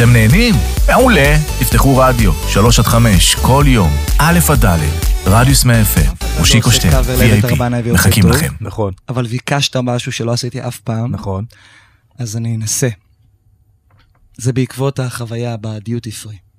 אתם נהנים? מעולה. תפתחו רדיו, 3-5, כל יום, א' עד ד', רדיוס מ-FM, מושיקו שטרן, VIP, מחכים לכם. נכון. אבל ביקשת משהו שלא עשיתי אף פעם. נכון. אז אני אנסה. זה בעקבות החוויה בדיוטי פרי.